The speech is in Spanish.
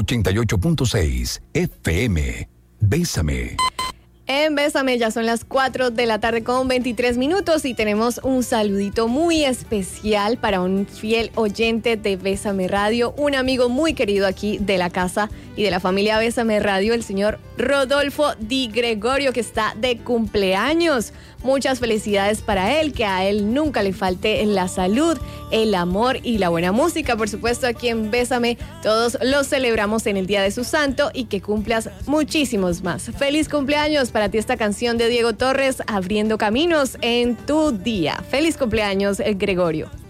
88.6 FM. Bésame. En Bésame ya son las 4 de la tarde con 23 minutos y tenemos un saludito muy especial para un fiel oyente de Bésame Radio, un amigo muy querido aquí de la casa y de la familia Bésame Radio, el señor Rodolfo Di Gregorio, que está de cumpleaños. Muchas felicidades para él, que a él nunca le falte la salud, el amor y la buena música. Por supuesto, aquí en Bésame todos los celebramos en el día de su santo y que cumplas muchísimos más. Feliz cumpleaños para ti, esta canción de Diego Torres, Abriendo Caminos en tu día. Feliz cumpleaños, Gregorio.